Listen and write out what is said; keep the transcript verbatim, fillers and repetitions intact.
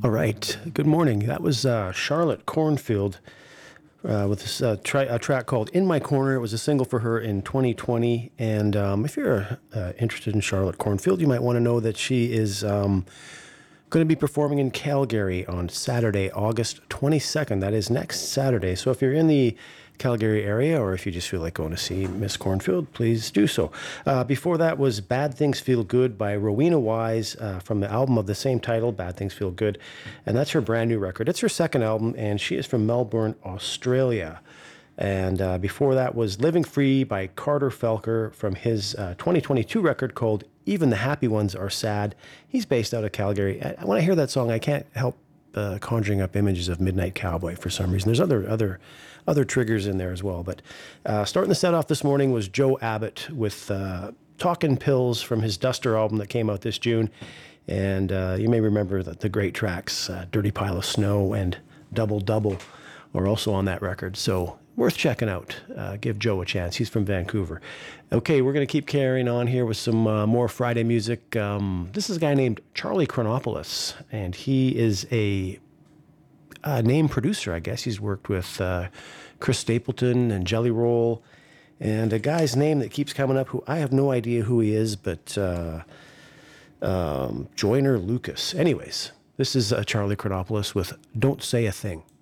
All right. Good morning. That was uh, Charlotte Cornfield uh, with this uh, tri- a track called "In My Corner." It was a single for her in twenty twenty. And um, if you're uh, interested in Charlotte Cornfield, you might want to know that she is um, going to be performing in Calgary on Saturday, August twenty-second. That is next Saturday. So if you're in the Calgary area, or if you just feel like going to see Miss Cornfield, please do so. Uh, before that was Bad Things Feel Good by Rowena Wise uh, from the album of the same title, Bad Things Feel Good. And that's her brand new record. It's her second album, and she is from Melbourne, Australia. And uh, before that was Living Free by Carter Felker from his uh, twenty twenty-two record called Even the Happy Ones Are Sad. He's based out of Calgary. I, when I hear that song, I can't help uh, conjuring up images of Midnight Cowboy for some reason. There's other other other triggers in there as well. But uh, starting the set off this morning was Joe Abbott with uh, Talkin' Pills from his Duster album that came out this June. And uh, you may remember that the great tracks, uh, Dirty Pile of Snow and Double Double, are also on that record. So worth checking out. Uh, give Joe a chance. He's from Vancouver. Okay, we're going to keep carrying on here with some uh, more Friday music. Um, this is a guy named Charlie Chronopoulos, and he is a, a name producer, I guess. He's worked with uh, Chris Stapleton and Jelly Roll, and a guy's name that keeps coming up who I have no idea who he is, but uh, um, Joyner Lucas. Anyways, this is uh, Charlie Chronopoulos with Don't Say a Thing.